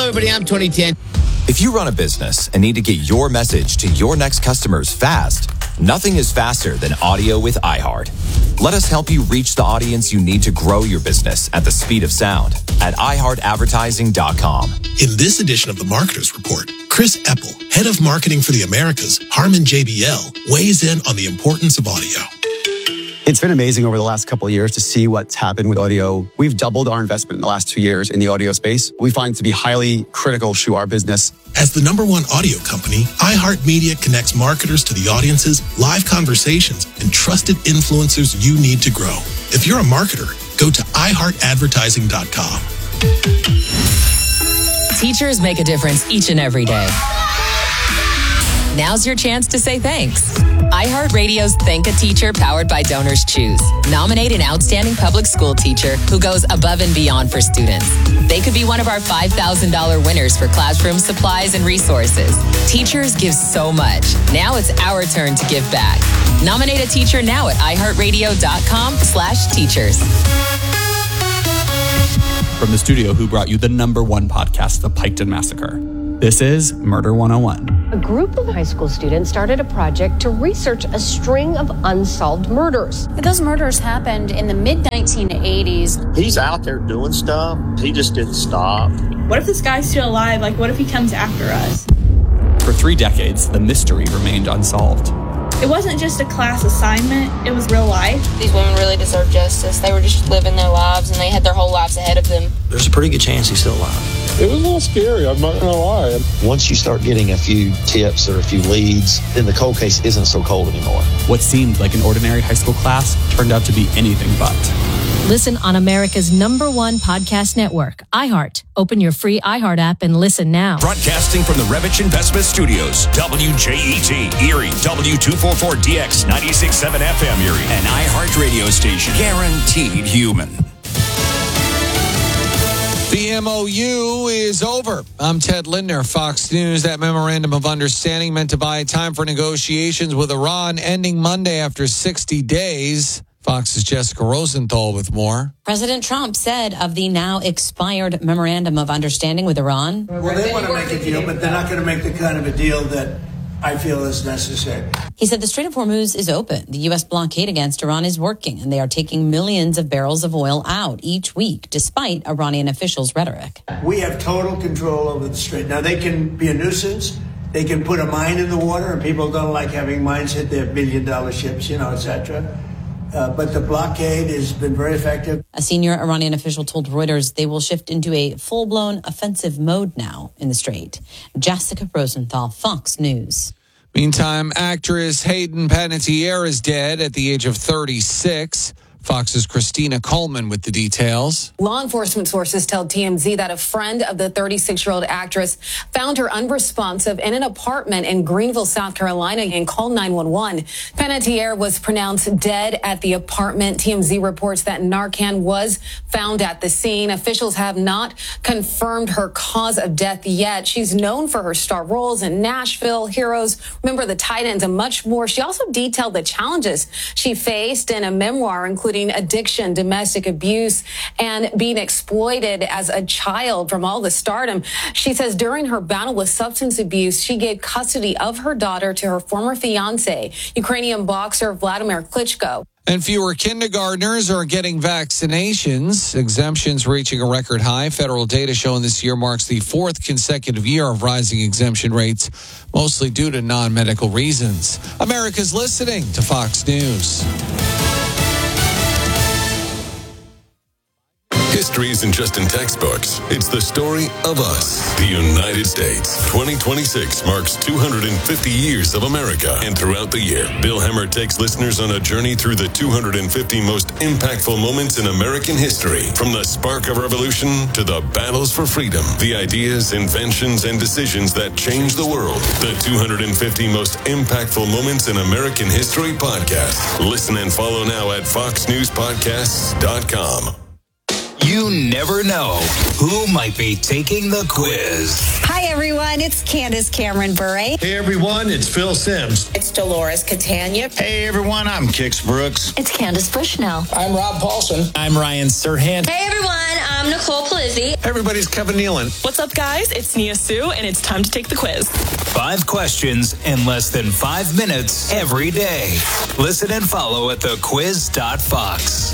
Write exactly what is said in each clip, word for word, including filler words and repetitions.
everybody. I'm Tony Tan. If you run a business and need to get your message to your next customers fast, nothing is faster than audio with iHeart. Let us help you reach the audience you need to grow your business at the speed of sound at i heart advertising dot com. In this edition of the Marketers Report, Chris Eppel, head of marketing for the Americas, Harman J B L, weighs in on the importance of audio. It's been amazing over the last couple of years to see what's happened with audio. We've doubled our investment in the last two years in the audio space. We find it to be highly critical to our business. As the number one audio company, iHeartMedia connects marketers to the audiences, live conversations, and trusted influencers you need to grow. If you're a marketer, go to i heart advertising dot com. Teachers make a difference each and every day. Now's your chance to say thanks. iHeartRadio's Thank a Teacher powered by Donors Choose. Nominate an outstanding public school teacher who goes above and beyond for students. They could be one of our five thousand dollars winners for classroom supplies and resources. Teachers give so much. Now it's our turn to give back. Nominate a teacher now at i heart radio dot com slash teachers. From the studio who brought you the number one podcast, The Piketon Massacre. This is Murder one oh one. A group of high school students started a project to research a string of unsolved murders. Those murders happened in the mid nineteen eighties. He's out there doing stuff. He just didn't stop. What if this guy's still alive? Like, what if he comes after us? For three decades, the mystery remained unsolved. It wasn't just a class assignment. It was real life. These women really deserve justice. They were just living their lives, and they had their whole lives ahead of them. There's a pretty good chance he's still alive. It was a little scary, I'm not going to lie. Once you start getting a few tips or a few leads, then the cold case isn't so cold anymore. What seemed like an ordinary high school class turned out to be anything but. Listen on America's number one podcast network, iHeart. Open your free iHeart app and listen now. Broadcasting from the Revich Investment Studios, W J E T, Erie, W two forty-four D X, ninety-six point seven F M Erie, an iHeart radio station, guaranteed human. The M O U is over. I'm Ted Lindner, Fox News. That memorandum of understanding meant to buy time for negotiations with Iran ending Monday after sixty days. Fox's Jessica Rosenthal with more. President Trump said of the now expired memorandum of understanding with Iran. Well, they want to make a deal, but they're not going to make the kind of a deal that I feel is necessary. He said the Strait of Hormuz is open. The U S blockade against Iran is working, and they are taking millions of barrels of oil out each week, despite Iranian officials' rhetoric. We have total control over the Strait. Now, they can be a nuisance. They can put a mine in the water, and people don't like having mines hit their billion-dollar ships, you know, et cetera. Uh, but the blockade has been very effective. A senior Iranian official told Reuters they will shift into a full-blown offensive mode now in the Strait. Jessica Rosenthal, Fox News. Meantime, actress Hayden Panettiere is dead at the age of thirty-six. Fox's Christina Coleman with the details. Law enforcement sources tell T M Z that a friend of the thirty-six-year-old actress found her unresponsive in an apartment in Greenville, South Carolina, and called nine one one. Panettiere was pronounced dead at the apartment. T M Z reports that Narcan was found at the scene. Officials have not confirmed her cause of death yet. She's known for her star roles in Nashville, Heroes, Remember the Titans, and much more. She also detailed the challenges she faced in a memoir, including addiction, domestic abuse, and being exploited as a child from all the stardom. She says during her battle with substance abuse, she gave custody of her daughter to her former fiance, Ukrainian boxer Vladimir Klitschko. And fewer kindergartners are getting vaccinations. Exemptions reaching a record high. Federal data showing this year marks the fourth consecutive year of rising exemption rates, mostly due to non-medical reasons. America's listening to Fox News. History isn't just in textbooks. It's the story of us, the United States. twenty twenty-six marks two hundred fifty years of America. And throughout the year, Bill Hemmer takes listeners on a journey through the two hundred fifty most impactful moments in American history. From the spark of revolution to the battles for freedom, the ideas, inventions, and decisions that changed the world. The two hundred fifty most impactful moments in American history podcast. Listen and follow now at fox news podcasts dot com. You never know who might be taking the quiz. Hi, everyone. It's Candace Cameron Bure. Hey, everyone. It's Phil Sims. It's Dolores Catania. Hey, everyone. I'm Kix Brooks. It's Candace Bushnell. I'm Rob Paulson. I'm Ryan Serhant. Hey, everyone. I'm I'm Nicole Palizzi. Everybody's Kevin Nealon. What's up, guys? It's Nia Sue, and it's time to take the quiz. Five questions in less than five minutes every day. Listen and follow at the quiz dot fox.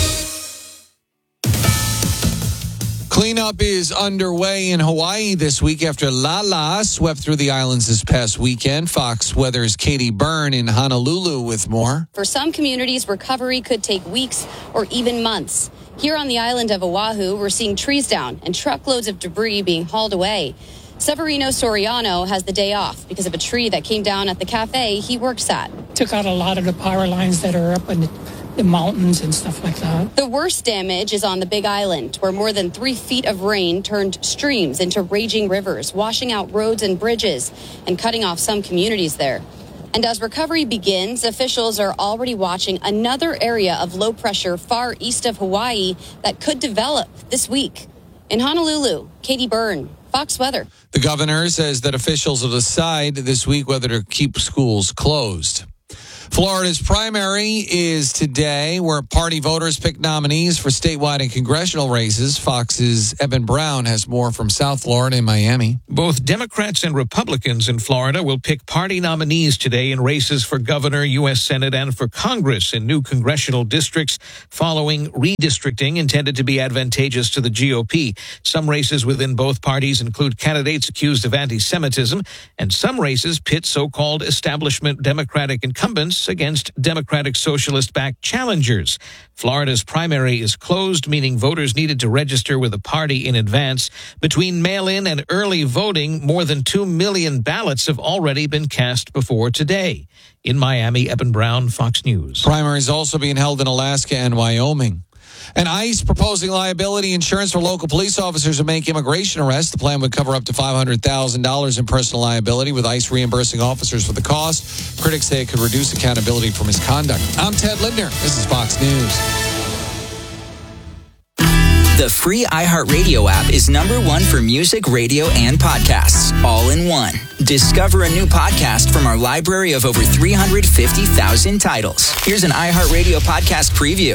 Cleanup is underway in Hawaii this week after Lala swept through the islands this past weekend. Fox Weather's Katie Byrne in Honolulu with more. For some communities, recovery could take weeks or even months. Here on the island of Oahu, we're seeing trees down and truckloads of debris being hauled away. Severino Soriano has the day off because of a tree that came down at the cafe he works at. Took out a lot of the power lines that are up in the, the mountains and stuff like that. The worst damage is on the Big Island, where more than three feet of rain turned streams into raging rivers, washing out roads and bridges and cutting off some communities there. And as recovery begins, officials are already watching another area of low pressure far east of Hawaii that could develop this week. In Honolulu, Katie Byrne, Fox Weather. The governor says that officials will decide this week whether to keep schools closed. Florida's primary is today, where party voters pick nominees for statewide and congressional races. Fox's Evan Brown has more from South Florida and Miami. Both Democrats and Republicans in Florida will pick party nominees today in races for governor, U S Senate, and for Congress in new congressional districts following redistricting intended to be advantageous to the G O P. Some races within both parties include candidates accused of anti-Semitism, and some races pit so-called establishment Democratic incumbents against Democratic Socialist-backed challengers. Florida's primary is closed, meaning voters needed to register with a party in advance. Between mail-in and early voting, more than two million ballots have already been cast before today. In Miami, Evan Brown, Fox News. Primaries also being held in Alaska and Wyoming. And ICE proposing liability insurance for local police officers who make immigration arrests. The plan would cover up to five hundred thousand dollars in personal liability, with ICE reimbursing officers for the cost. Critics say it could reduce accountability for misconduct. I'm Ted Lindner. This is Fox News. The free iHeartRadio app is number one for music, radio, and podcasts, all in one. Discover a new podcast from our library of over three hundred fifty thousand titles. Here's an iHeartRadio podcast preview.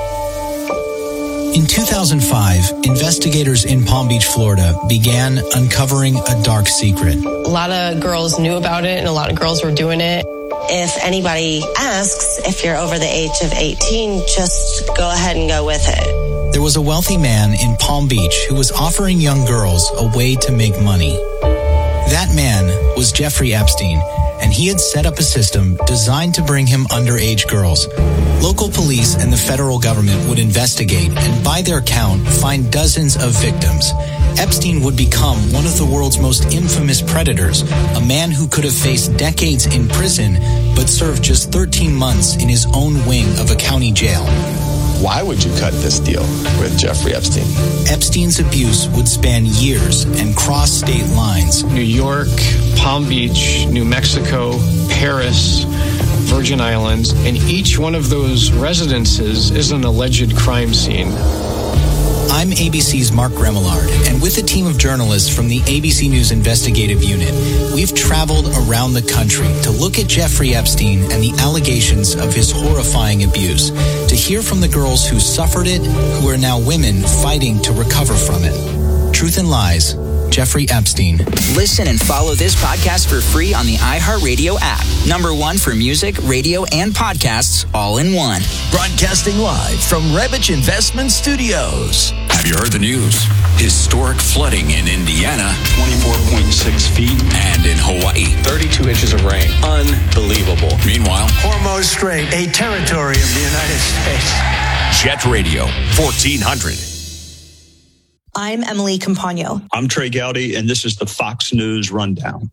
In two thousand five, investigators in Palm Beach, Florida began uncovering a dark secret. A lot of girls knew about it, and a lot of girls were doing it. If anybody asks if you're over the age of eighteen, just go ahead and go with it. There was a wealthy man in Palm Beach who was offering young girls a way to make money. That man was Jeffrey Epstein, and he had set up a system designed to bring him underage girls. Local police and the federal government would investigate and, by their count, find dozens of victims. Epstein would become one of the world's most infamous predators, a man who could have faced decades in prison but served just thirteen months in his own wing of a county jail. Why would you cut this deal with Jeffrey Epstein? Epstein's abuse would span years and cross state lines. New York, Palm Beach, New Mexico, Paris, Virgin Islands, and each one of those residences is an alleged crime scene. I'm A B C's Mark Remillard, and with a team of journalists from the A B C News Investigative Unit, we've traveled around the country to look at Jeffrey Epstein and the allegations of his horrifying abuse, to hear from the girls who suffered it, who are now women fighting to recover from it. Truth and Lies, Jeffrey Epstein. Listen and follow this podcast for free on the iHeartRadio app. Number one for music, radio, and podcasts, all in one. Broadcasting live from Rebich Investment Studios. Have you heard the news? Historic flooding in Indiana, twenty-four point six feet, and in Hawaii, thirty-two inches of rain. Unbelievable. Meanwhile, Hormuz Strait, a territory of the United States. Jet Radio, fourteen hundred. I'm Emily Campagno. I'm Trey Gowdy, and this is the Fox News Rundown.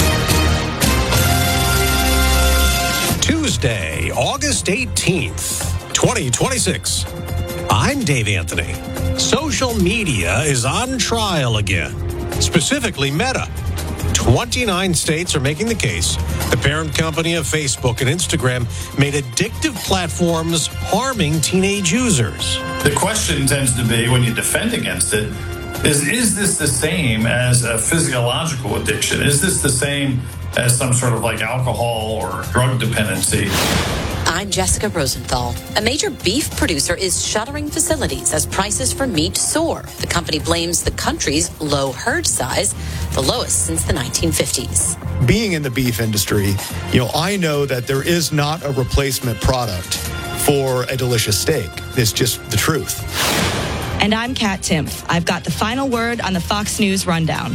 Tuesday, August eighteenth, twenty twenty-six. I'm Dave Anthony. Social media is on trial again, specifically Meta. twenty-nine states are making the case the parent company of Facebook and Instagram made addictive platforms harming teenage users. The question tends to be, when you defend against it, is, is this the same as a physiological addiction? Is this the same as some sort of like alcohol or drug dependency? I'm Jessica Rosenthal. A major beef producer is shuttering facilities as prices for meat soar. The company blames the country's low herd size, the lowest since the nineteen fifties. Being in the beef industry, you know, I know that there is not a replacement product for a delicious steak. It's just the truth. And I'm Kat Timpf. I've got the final word on the Fox News Rundown.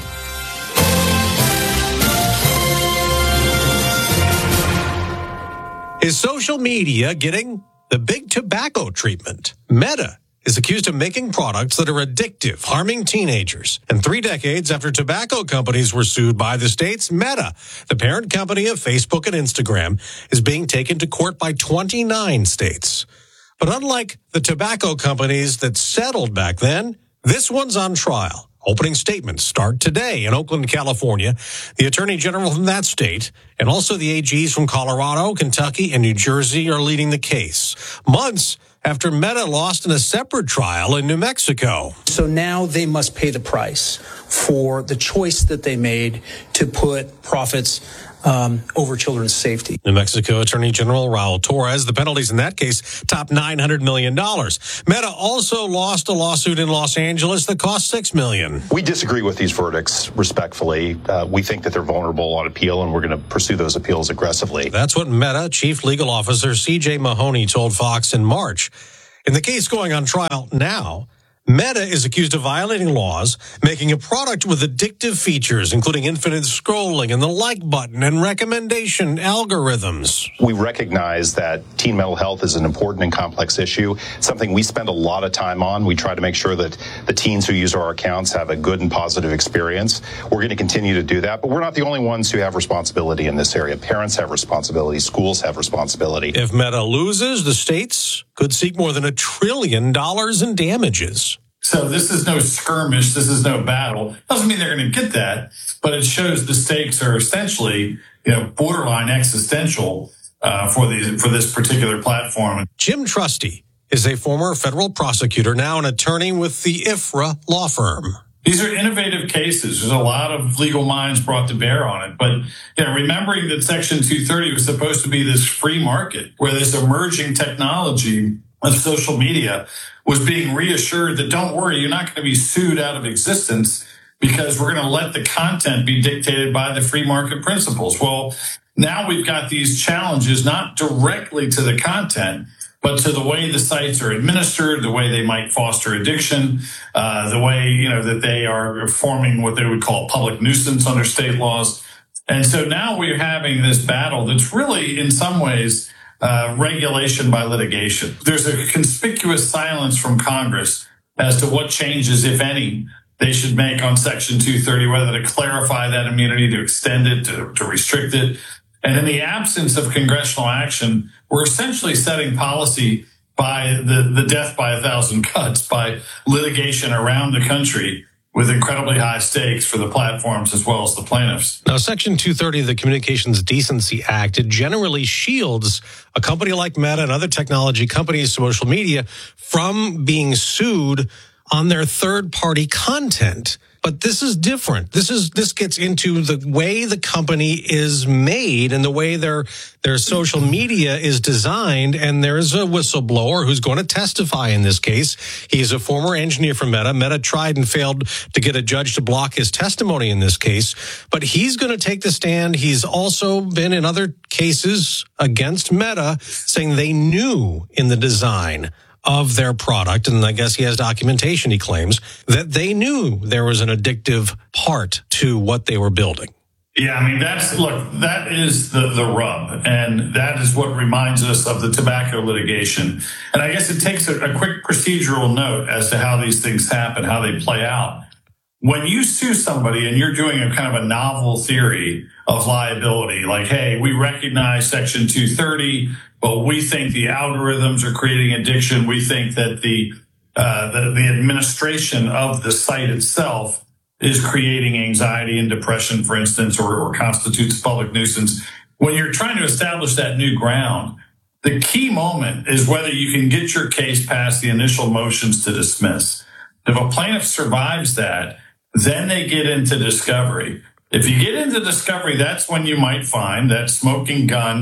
Is social media getting the big tobacco treatment? Meta is accused of making products that are addictive, harming teenagers. And three decades after tobacco companies were sued by the states, Meta, the parent company of Facebook and Instagram, is being taken to court by twenty-nine states. But unlike the tobacco companies that settled back then, this one's on trial. Opening statements start today in Oakland, California. The Attorney General from that state and also the A Gs from Colorado, Kentucky, and New Jersey are leading the case. Months after Meta lost in a separate trial in New Mexico. So now they must pay the price for the choice that they made to put profits Um, over children's safety. New Mexico Attorney General Raul Torres, the penalties in that case top nine hundred million dollars. Meta also lost a lawsuit in Los Angeles that cost six million dollars. We disagree with these verdicts respectfully. Uh, we think that they're vulnerable on appeal, and we're going to pursue those appeals aggressively. That's what Meta Chief Legal Officer C J Mahoney told Fox in March. In the case going on trial now, Meta is accused of violating laws, making a product with addictive features, including infinite scrolling and the like button and recommendation algorithms. We recognize that teen mental health is an important and complex issue, something we spend a lot of time on. We try to make sure that the teens who use our accounts have a good and positive experience. We're going to continue to do that, but we're not the only ones who have responsibility in this area. Parents have responsibility. Schools have responsibility. If Meta loses, the states could seek more than a trillion dollars in damages. So this is no skirmish. This is no battle. Doesn't mean they're going to get that, but it shows the stakes are essentially, you know, borderline existential uh, for the for this particular platform. Jim Trusty is a former federal prosecutor, now an attorney with the I F R A law firm. These are innovative cases. There's a lot of legal minds brought to bear on it. But, you know, remembering that Section two thirty was supposed to be this free market where this emerging technology of social media was being reassured that don't worry, you're not going to be sued out of existence because we're going to let the content be dictated by the free market principles. Well, now we've got these challenges not directly to the content, but to the way the sites are administered, the way they might foster addiction, uh, the way, you know, that they are forming what they would call public nuisance under state laws. And so now we're having this battle that's really, in some ways, uh, regulation by litigation. There's a conspicuous silence from Congress as to what changes, if any, they should make on Section two thirty, whether to clarify that immunity, to extend it, to, to restrict it. And in the absence of congressional action, we're essentially setting policy by the, the death by a thousand cuts, by litigation around the country with incredibly high stakes for the platforms as well as the plaintiffs. Now, Section two thirty of the Communications Decency Act, it generally shields a company like Meta and other technology companies, social media, from being sued on their third-party content. But this is different. This is this gets into the way the company is made and the way their their social media is designed. And there's a whistleblower who's going to testify in this case. He's a former engineer for Meta. Meta tried and failed to get a judge to block his testimony in this case. But he's going to take the stand. He's also been in other cases against Meta, saying they knew in the design of their product, and I guess he has documentation, he claims, that they knew there was an addictive part to what they were building. Yeah, I mean, that's, look, that is the, the rub, and that is what reminds us of the tobacco litigation. And I guess it takes a, a quick procedural note as to how these things happen, how they play out. When you sue somebody and you're doing a kind of a novel theory of liability, like, hey, we recognize Section two thirty, but we think the algorithms are creating addiction. We think that the, uh, the, the administration of the site itself is creating anxiety and depression, for instance, or, or constitutes public nuisance. When you're trying to establish that new ground, the key moment is whether you can get your case past the initial motions to dismiss. If a plaintiff survives that, then they get into discovery. If you get into discovery, that's when you might find that smoking gun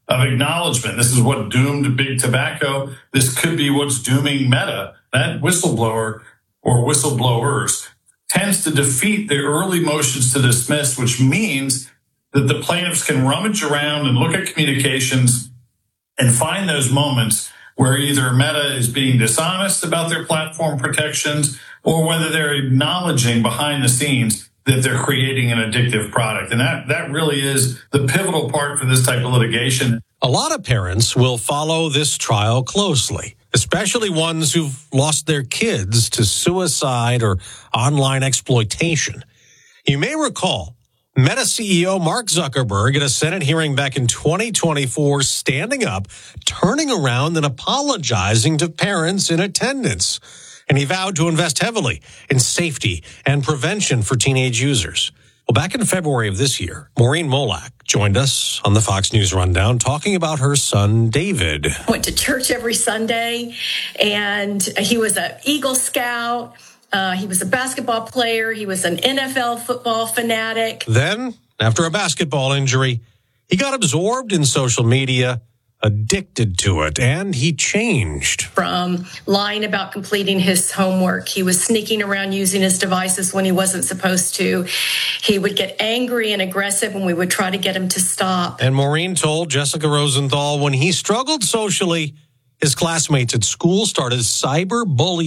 of acknowledgement. This is what doomed big tobacco. This could be what's dooming Meta. That whistleblower or whistleblowers tends to defeat the early motions to dismiss, which means that the plaintiffs can rummage around and look at communications and find those moments where either Meta is being dishonest about their platform protections or whether they're acknowledging behind the scenes that they're creating an addictive product. And that, that really is the pivotal part for this type of litigation. A lot of parents will follow this trial closely, especially ones who've lost their kids to suicide or online exploitation. You may recall Meta C E O Mark Zuckerberg at a Senate hearing back in twenty twenty-four standing up, turning around and apologizing to parents in attendance. And he vowed to invest heavily in safety and prevention for teenage users. Well, back in February of this year, Maureen Molak joined us on the Fox News Rundown talking about her son, David. Went to church every Sunday, and he was an Eagle Scout. Uh, he was a basketball player. He was an N F L football fanatic. Then, after a basketball injury, he got absorbed in social media, addicted to it, and he changed. From lying about completing his homework, he was sneaking around using his devices when he wasn't supposed to. He would get angry and aggressive when we would try to get him to stop. And Maureen told Jessica Rosenthal when he struggled socially, his classmates at school started cyberbullying